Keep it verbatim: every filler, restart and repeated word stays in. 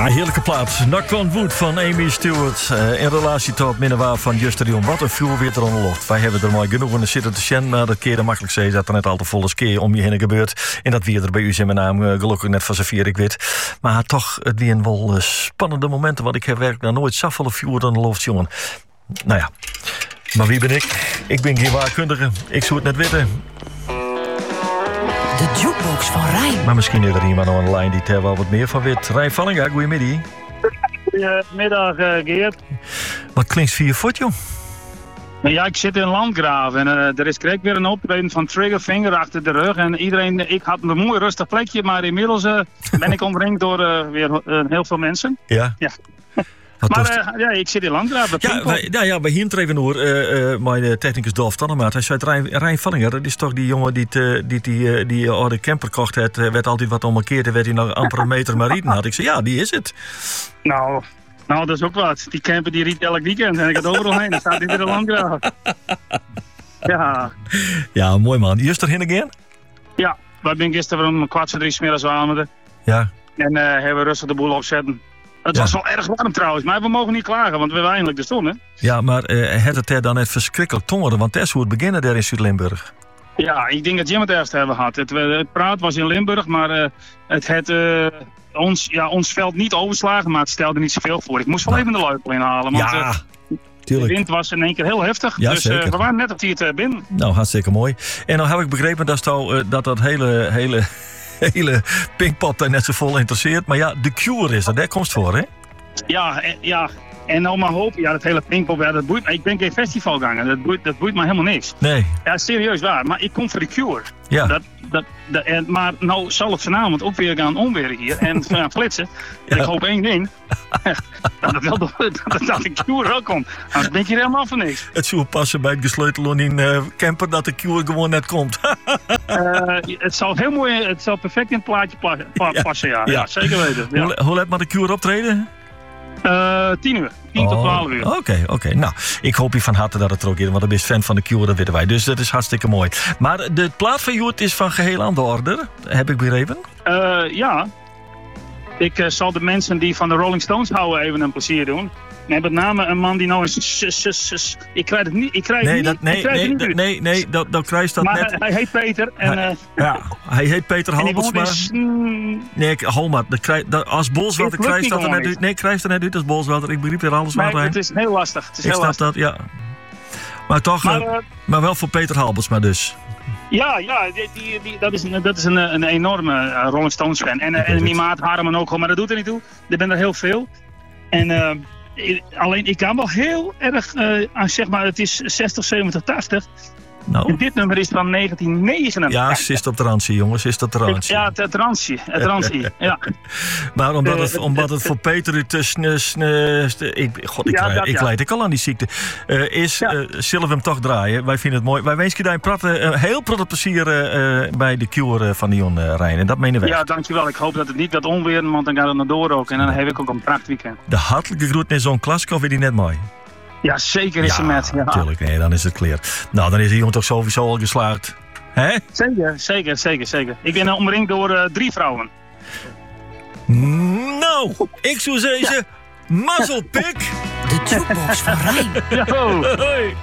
heerlijke plaat. Knock on Wood van Amy Stewart. Uh, in relatie tot minderwaar van Just Dion. Wat een vuur weer er aan de lucht. Wij hebben er mooi genoeg in de zitten te sjen. Maar dat keer dat makkelijk zei dat er net al te volle keer om je heen gebeurt. En dat weer er bij u in mijn naam uh, gelukkig net van z'n vier ik weet. Maar toch, het weer wel uh, spannende momenten. Want ik heb werkelijk nog nooit zo volle vuur aan de lucht, jongen. Nou ja. Maar wie ben ik? Ik ben geen waarkundige. Ik zou het net weten. De jukebox van Rijn. Maar misschien is er iemand aan de lijn die er wel wat meer van weet. Rijn Vallinga, goedemiddag. Goedemiddag, uh, Geert. Wat klinkt via voet, joh? Ja, ik zit in Landgraaf en uh, er is kreeg weer een optreden van Triggerfinger achter de rug. En iedereen, ik had een mooi rustig plekje, maar inmiddels uh, ben ik omringd door uh, weer uh, heel veel mensen. Ja? Ja. Maar uh, ja, ik zit in Landgraaf. Ja, wij, nou ja, bij hier even hoor, uh, uh, mijn technicus Dolf Tannemaat. Hij zei, Rijn, Rijn Vallinger, dat is toch die jongen die uh, die, die, uh, die uh, oude camper kocht. Het uh, werd altijd wat omgekeerd en werd hij nog amper een meter maar rieten had. Ik zei, ja, die is het. Nou, nou, dat is ook wat. Die camper die riet elk weekend en ik ga overal heen. Dan staat hij weer in Landgraaf. Ja. Ja, mooi man. Just erheen again? Ja, wij zijn gisteren om kwart voor drie 's middags aan. Ja. En uh, hebben we rustig de boel opzetten. Het ja. was wel erg warm trouwens, maar we mogen niet klagen, want we hebben eindelijk de zon, hè? Ja, maar uh, het het er dan net verschrikkelijk tongeren, want dat is hoe het beginnen daar in Zuid-Limburg. Ja, ik denk dat Jim het eerst hebben gehad. Het, het praat was in Limburg, maar uh, het had uh, ons, ja, ons veld niet overslagen, maar het stelde niet zoveel voor. Ik moest wel nou. even de luipel inhalen, want ja, uh, tuurlijk. De wind was in één keer heel heftig, ja, dus uh, we waren net op die het uh, binnen. Nou, hartstikke mooi. En dan heb ik begrepen dat dat, uh, dat, dat hele... hele hele Pinkpop daar net zo vol interesseert. Maar ja, de Cure is er, daar komt het voor, hè? Ja, ja. En nou maar hopen, ja, dat hele Pinkpop, ja, dat boeit me. Ik ben geen festivalganger, dat boeit, dat boeit me helemaal niks. Nee. Ja, serieus waar, maar ik kom voor de Cure. Ja. Dat, dat, dat, en, maar nou zal het vanavond ook weer gaan onweren hier en gaan flitsen. Ja. Ik hoop één ding, dat, het wel, dat, dat de Cure wel komt. Anders denk je er helemaal van niks. Het zou passen bij het gesleutelen in uh, camper dat de Cure gewoon net komt. uh, het zal heel mooi, het zal perfect in het plaatje pla- pa- ja. passen, ja. Ja. ja. Zeker weten. Ja. Hoe, hoe laat maar de Cure optreden? Uh, tien uur. tien oh, tot twaalf uur. Oké, okay, oké. Okay. Nou, ik hoop je van harte dat het er ook is. Want ik ben fan van de Cure, dat weten wij. Dus dat is hartstikke mooi. Maar de plaat van Joert is van geheel aan de orde. Heb ik begrepen? Uh, ja. Ik uh, zal de mensen die van de Rolling Stones houden even een plezier doen. Nee, met name een man die nou is... Ik krijg het niet. Ik krijg nee, het dat, niet. nee, ik krijg nee, het niet dat, nee, nee, dat, dat krijgt dat maar net. Hij, hij heet Peter. En, hij, uh, ja, hij heet Peter Halbertsma. Is, mm, nee, Holmat. Als Bolswelder krijgt dat er net uit. Nee, krijgt er net uit als Bolswelder. Ik begreep er alles nee, wat hij. Het is heel lastig. Het is ik heel snap lastig. dat, ja. Maar toch, maar, uh, maar wel voor Peter Halbertsma dus. Ja, ja die, die, die, dat is, een, dat is een, een enorme uh, Rolling Stones fan. En, uh, en die maat Harman ook, maar dat doet er niet toe. Er zijn er heel veel. En uh, alleen ik kan wel heel erg uh, aan, zeg maar, het is zestig, zeventig, tachtig. Nou. En dit nummer is van negentien negenennegentig. Ja, ze is op de randje, jongens. Is op de randje. Ja, het randje. Het randje, ja. Maar omdat het, omdat het voor Peter tussen... Ik, God, ik, ja, dat, ik ja. leid ik al aan die ziekte. Uh, is, ja. uh, zullen we hem toch draaien? Wij vinden het mooi. Wij wensen je daar een pratte, uh, heel pratte plezier uh, bij de Cure uh, van Dion uh, Rijn. En dat menen wij. Ja, dankjewel. Ik hoop dat het niet gaat onweer, want dan gaat het naar door ook. En dan ja. heb ik ook een prachtig weekend. De hartelijke groet in zo'n klas, of is die net mooi? Ja, zeker is ja, ze met. Ja, natuurlijk. Nee, dan is het clear. Nou, dan is die jongen toch sowieso al geslaagd. Hè? Zeker, zeker, zeker, zeker. Ik ben omringd door uh, drie vrouwen. Nou, ik zou zeggen, ja. Mazzelpik. De jukebox van Rijn. Yo.